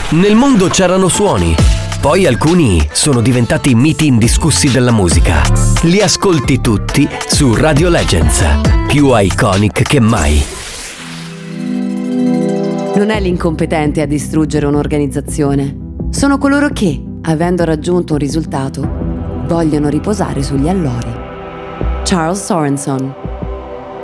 Nel mondo c'erano suoni, poi alcuni sono diventati miti indiscussi della musica. Li ascolti tutti su Radio Legends, più iconic che mai. Non è l'incompetente a distruggere un'organizzazione. Sono coloro che, avendo raggiunto un risultato, vogliono riposare sugli allori. Charles Sorenson.